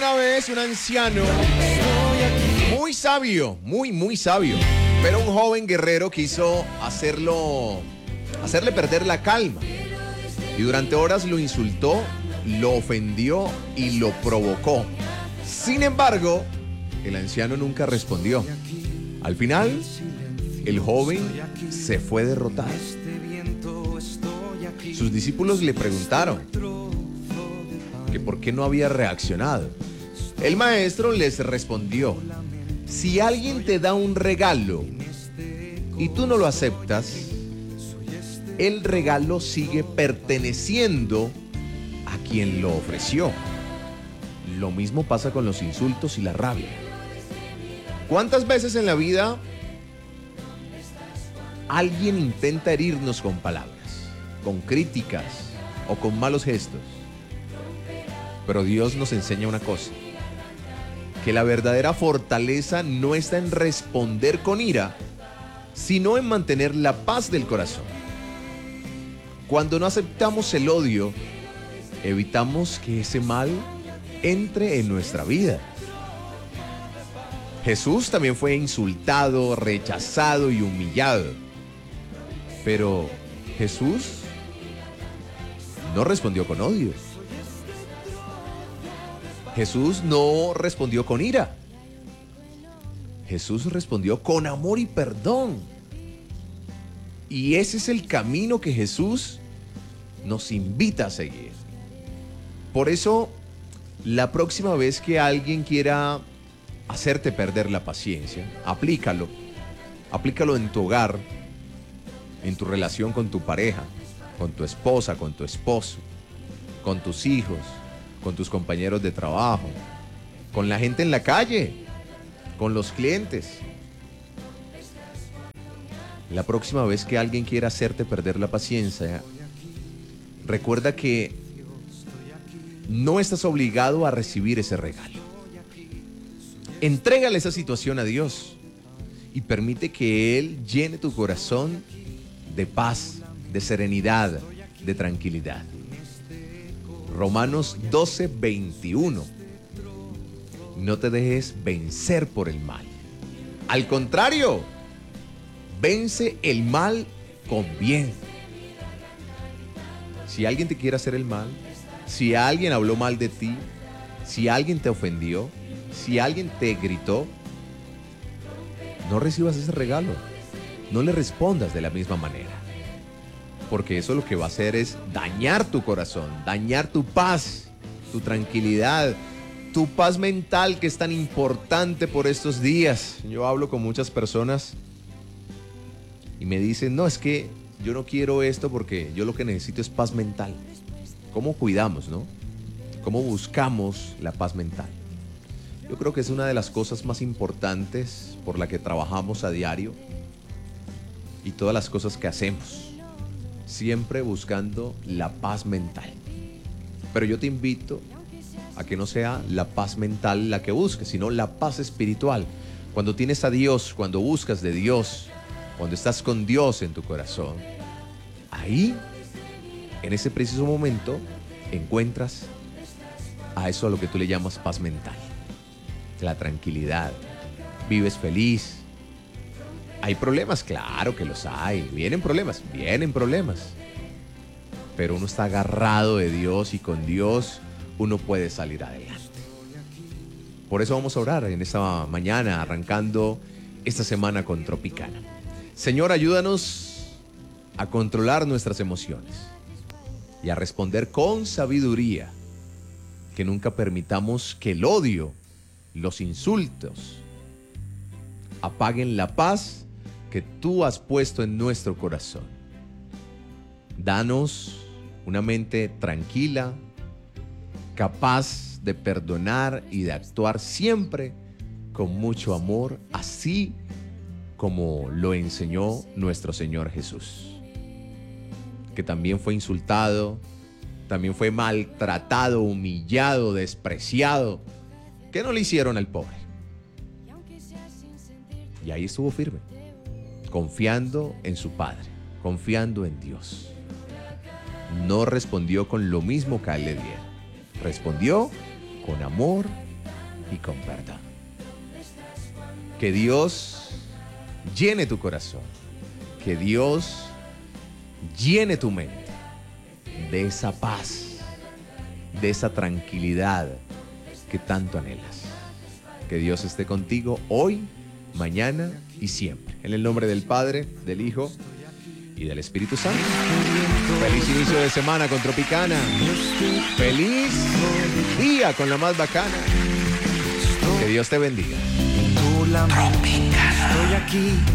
una vez un anciano muy sabio, muy sabio, pero un joven guerrero quiso hacerle perder la calma. Y durante horas lo insultó, lo ofendió y lo provocó. Sin embargo, el anciano nunca respondió. Al final, el joven se fue derrotado. Sus discípulos le preguntaron que por qué no había reaccionado. El maestro les respondió: si alguien te da un regalo y tú no lo aceptas, el regalo sigue perteneciendo a quien lo ofreció. Lo mismo pasa con los insultos y la rabia. ¿Cuántas veces en la vida alguien intenta herirnos con palabras, con críticas o con malos gestos? Pero Dios nos enseña una cosa: que la verdadera fortaleza no está en responder con ira, sino en mantener la paz del corazón. Cuando no aceptamos el odio, evitamos que ese mal entre en nuestra vida. Jesús también fue insultado, rechazado y humillado. Pero Jesús no respondió con odio. Jesús no respondió con ira. Jesús respondió con amor y perdón. Y ese es el camino que Jesús nos invita a seguir. Por eso, la próxima vez que alguien quiera hacerte perder la paciencia, aplícalo. Aplícalo en tu hogar, en tu relación con tu pareja, con tu esposa, con tu esposo, con tus hijos, con tus compañeros de trabajo, con la gente en la calle, con los clientes. La próxima vez que alguien quiera hacerte perder la paciencia, recuerda que no estás obligado a recibir ese regalo. Entrégale esa situación a Dios y permite que Él llene tu corazón de paz, de serenidad, de tranquilidad. Romanos 12:21. No te dejes vencer por el mal. Al contrario, vence el mal con bien. Si alguien te quiere hacer el mal, si alguien habló mal de ti, si alguien te ofendió, si alguien te gritó, no recibas ese regalo. No le respondas de la misma manera. Porque eso lo que va a hacer es dañar tu corazón, dañar tu paz, tu tranquilidad, tu paz mental, que es tan importante por estos días. Yo hablo con muchas personas y me dicen: no, es que yo no quiero esto porque yo lo que necesito es paz mental. ¿Cómo cuidamos, no? ¿Cómo buscamos la paz mental? Yo creo que es una de las cosas más importantes por la que trabajamos a diario y todas las cosas que hacemos. Siempre buscando la paz mental. Pero yo te invito a que no sea la paz mental la que busques, sino la paz espiritual. Cuando tienes a Dios, cuando buscas de Dios, cuando estás con Dios en tu corazón, ahí, en ese preciso momento, encuentras a eso a lo que tú le llamas paz mental. La tranquilidad. Vives feliz. ¿Hay problemas? Claro que los hay. Vienen problemas. Pero uno está agarrado de Dios y con Dios uno puede salir adelante. Por eso vamos a orar en esta mañana, arrancando esta semana con Tropicana. Señor, ayúdanos a controlar nuestras emociones y a responder con sabiduría. Que nunca permitamos que el odio, los insultos, apaguen la paz que tú has puesto en nuestro corazón. Danos una mente tranquila, capaz de perdonar y de actuar siempre con mucho amor, así como lo enseñó nuestro Señor Jesús, que también fue insultado, también fue maltratado, humillado, despreciado. ¿Qué no le hicieron al pobre? Y ahí estuvo firme, confiando en su Padre, confiando en Dios. No respondió con lo mismo que a él le diera. Respondió con amor y con perdón. Que Dios llene tu corazón. Que Dios llene tu mente de esa paz, de esa tranquilidad que tanto anhelas. Que Dios esté contigo hoy, mañana y siempre. En el nombre del Padre, del Hijo y del Espíritu Santo. Feliz inicio de semana con Tropicana. Feliz día con la más bacana. Que Dios te bendiga. Tropicana. Estoy aquí.